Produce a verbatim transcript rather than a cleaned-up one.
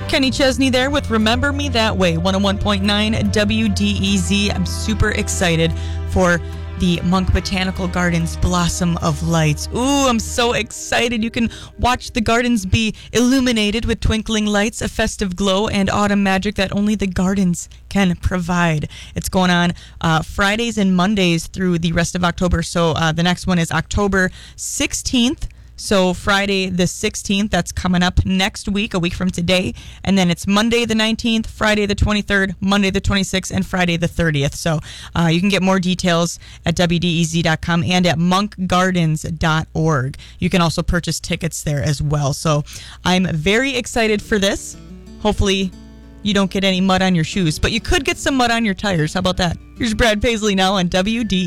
Kenny Chesney there with Remember Me That Way, one oh one point nine W D E Z. I'm super excited for the Monk Botanical Gardens Blossom of Lights. Ooh, I'm so excited. You can watch the gardens be illuminated with twinkling lights, a festive glow, and autumn magic that only the gardens can provide. It's going on uh, Fridays and Mondays through the rest of October. So uh, the next one is October sixteenth. So Friday the sixteenth, that's coming up next week, a week from today. And then it's Monday the nineteenth, Friday the twenty-third, Monday the twenty-sixth, and Friday the thirtieth. So uh, you can get more details at W D E Z dot com and at monk gardens dot org. You can also purchase tickets there as well. So I'm very excited for this. Hopefully you don't get any mud on your shoes, but you could get some mud on your tires. How about that? Here's Brad Paisley now on W D E Z.